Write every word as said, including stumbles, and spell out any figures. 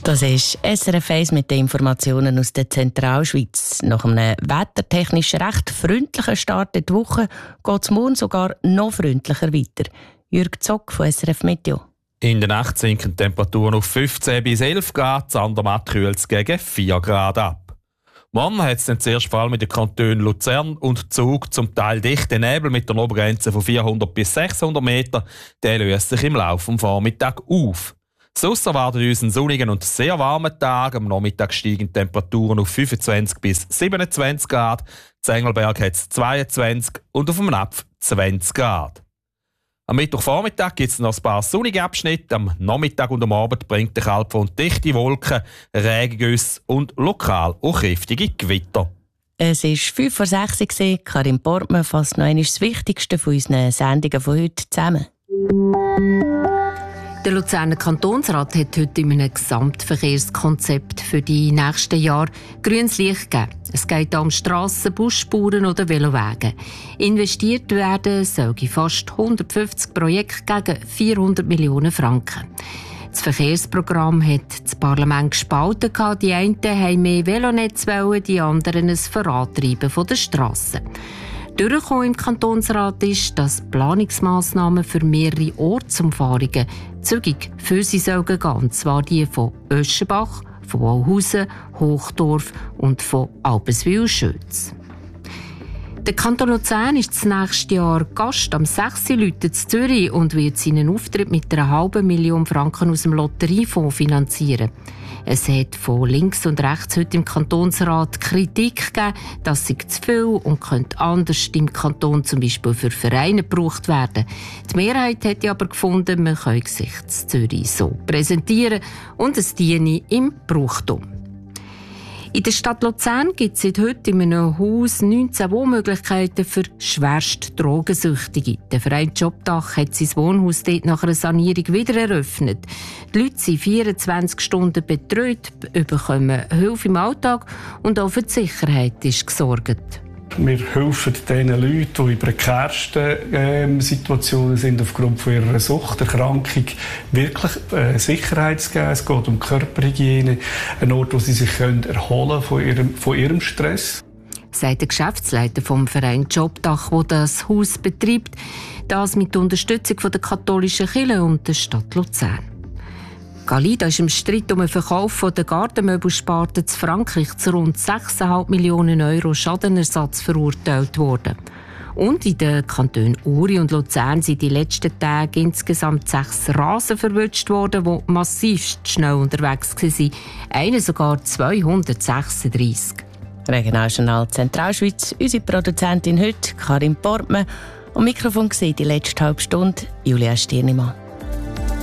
Das ist S R F eins mit den Informationen aus der Zentralschweiz. Nach einem wettertechnisch recht freundlichen Start in die Woche geht es morgen sogar noch freundlicher weiter. Jürg Zock von S R F Meteo. In der Nacht sinken die Temperaturen auf fünfzehn bis elf Grad, Sandermatt kühlt es gegen vier Grad ab. Morgen hat es dann zuerst vor allem in den Kantonen Luzern und Zug zum Teil dichte Nebel mit einer Obergrenze von vierhundert bis sechshundert Meter. Der löst sich im Laufe des Vormittags auf. Sonst erwartet uns einen sonnigen und sehr warmen Tag. Am Nachmittag steigen die Temperaturen auf fünfundzwanzig bis siebenundzwanzig Grad. In Engelberg hat es zweiundzwanzig und auf dem Napf zwanzig Grad. Am Mittwochvormittag gibt es noch ein paar sonnige Abschnitte. Am Nachmittag und am Abend bringt der Kaltfront dichte Wolken, Regengüsse und lokal auch kräftige Gewitter. Es war fünf vor sechs Uhr. Karin Portmann fasst noch einmal das Wichtigste von unseren Sendungen von heute zusammen. Der Luzerner Kantonsrat hat heute in einem Gesamtverkehrskonzept für die nächsten Jahre grünes Licht gegeben. Es geht um Strassen, Busspuren oder Velowege. Investiert werden sollen fast hundertfünfzig Projekte gegen vierhundert Millionen Franken. Das Verkehrsprogramm hat das Parlament gespalten. Die einen wollten mehr Velonetz, die anderen ein Vorantreiben der Strassen. Durchgekommen im Kantonsrat ist, dass Planungsmassnahmen für mehrere Ortsumfahrungen zügig für sie sollen gehen, und zwar die von Öschenbach, von Wauhausen, Hochdorf und von Albeswil-Schötz. Der Kanton Luzern ist das nächste Jahr Gast am sechs läutet in Zürich und wird seinen Auftritt mit einer halben Million Franken aus dem Lotteriefonds finanzieren. Es hat von links und rechts heute im Kantonsrat Kritik gegeben, dass sie zu viel und könnte anders im Kanton zum Beispiel für Vereine gebraucht werden. Die Mehrheit hat aber gefunden, man könne sich in Zürich so präsentieren und es diene im Brauchtum. In der Stadt Luzern gibt es seit heute in einem Haus neunzehn Wohnmöglichkeiten für schwerst Drogensüchtige. Der Verein Jobdach hat sein Wohnhaus dort nach einer Sanierung wieder eröffnet. Die Leute sind vierundzwanzig Stunden betreut, bekommen Hilfe im Alltag und auch für die Sicherheit ist gesorgt. Wir helfen den Leuten, die in prekärsten ähm, Situationen sind, aufgrund von ihrer Suchterkrankung, wirklich äh, Sicherheit zu geben. Es geht um Körperhygiene, ein Ort, wo sie sich können erholen von ihrem, von ihrem Stress. Sagt der Geschäftsleiter vom Verein Jobdach, der das Haus betreibt, das mit Unterstützung von der katholischen Kirche und der Stadt Luzern. Galida ist im Streit um den Verkauf der Gartenmöbelsparte in Frankreich zu rund sechs Komma fünf Millionen Euro Schadenersatz verurteilt worden. Und in den Kantonen Uri und Luzern sind die letzten Tage insgesamt sechs Rasen verwünscht worden, die massivst schnell unterwegs waren. Einer sogar zweihundertsechsunddreissig. Regionaljournal Zentralschweiz. Unsere Produzentin heute, Karin Portmann. Am Mikrofon gesehen die letzte halbe Stunde, Julia Stirnimann.